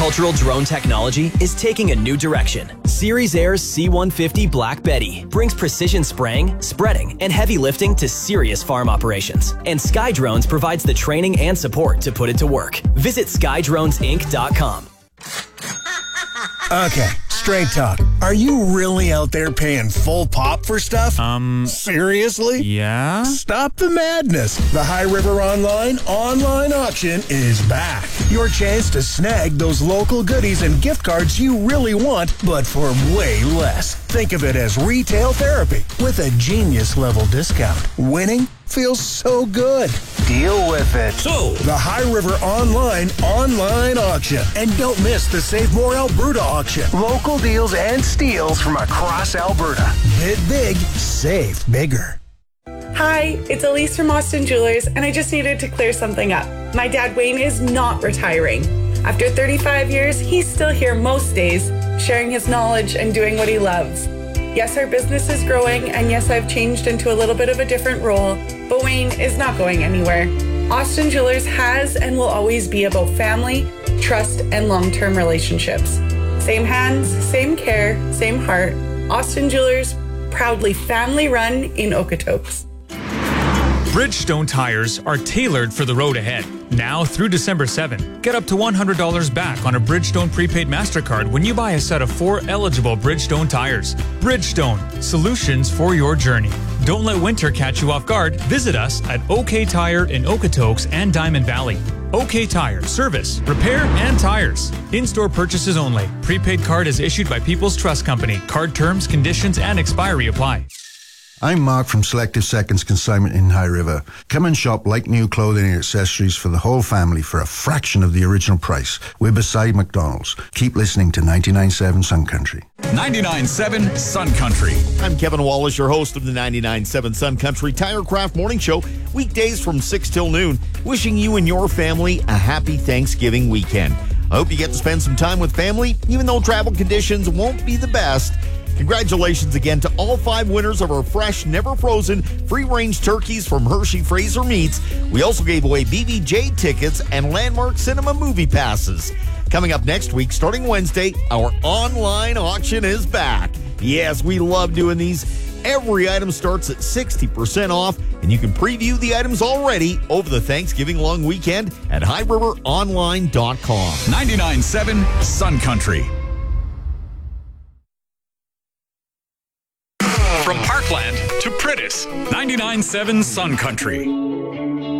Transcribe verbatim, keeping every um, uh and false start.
Agricultural drone technology is taking a new direction. Series Air's C one fifty Black Betty brings precision spraying, spreading, and heavy lifting to serious farm operations. And Sky Drones provides the training and support to put it to work. Visit sky drones inc dot com. Okay, straight talk. Are you really out there paying full pop for stuff? Um... Seriously? Yeah? Stop the madness. The High River Online online auction is back. Your chance to snag those local goodies and gift cards you really want, but for way less. Think of it as retail therapy with a genius-level discount. Winning feels so good. Deal with it. So, the High River Online online auction. And don't miss the Save More Alberta auction. Local deals and steals from across Alberta. Bid big, save bigger. Hi, it's Elise from Austin Jewelers, and I just needed to clear something up. My dad Wayne is not retiring. After thirty-five years, he's still here most days, sharing his knowledge and doing what he loves. Yes, our business is growing, and yes, I've changed into a little bit of a different role, but Wayne is not going anywhere. Austin Jewelers has and will always be about family, trust, and long-term relationships. Same hands, same care, same heart. Austin Jewelers, proudly family-run in Okotoks. Bridgestone tires are tailored for the road ahead. Now through December seventh, get up to one hundred dollars back on a Bridgestone prepaid MasterCard when you buy a set of four eligible Bridgestone tires. Bridgestone, solutions for your journey. Don't let winter catch you off guard. Visit us at OK Tire in Okotoks and Diamond Valley. OK Tire, service, repair, and tires. In-store purchases only. Prepaid card is issued by People's Trust Company. Card terms, conditions, and expiry apply. I'm Mark from Selective Seconds Consignment in High River. Come and shop like new clothing and accessories for the whole family for a fraction of the original price. We're beside McDonald's. Keep listening to ninety-nine point seven Sun Country. ninety-nine point seven Sun Country. I'm Kevin Wallace, your host of the ninety-nine point seven Sun Country Tirecraft Morning Show, weekdays from six till noon, wishing you and your family a happy Thanksgiving weekend. I hope you get to spend some time with family, even though travel conditions won't be the best. Congratulations again to all five winners of our fresh, never frozen, free-range turkeys from Hershey Fraser Meats. We also gave away B B J tickets and Landmark Cinema movie passes. Coming up next week, starting Wednesday, our online auction is back. Yes, we love doing these. Every item starts at sixty percent off, and you can preview the items already over the Thanksgiving long weekend at high river online dot com. ninety-nine point seven Sun Country. From Parkland to Pritis, ninety-nine point seven Sun Country.